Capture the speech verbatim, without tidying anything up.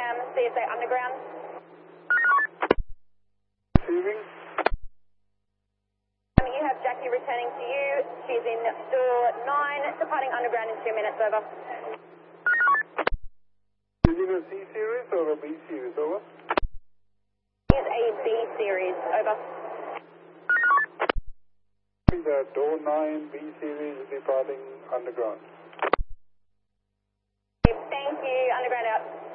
M C S A Underground. Receiving. Um, you have Jackie returning to you. She's in door nine, departing Underground in two minutes, over. Is it a C series or a B series, over? Is a B series, over. The door nine B series departing Underground. Thank you, Underground out.